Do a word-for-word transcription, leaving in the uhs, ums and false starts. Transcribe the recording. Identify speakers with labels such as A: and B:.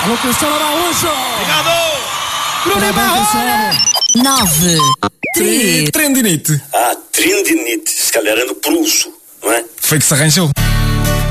A: Alô, Cristiano Araújo!
B: Obrigado!
A: Bruno Barros!
C: Nove. Três.
A: Trendinite.
D: Ah, trendinite. Se calhar é no pulso, não é?
A: Foi que se arranjou.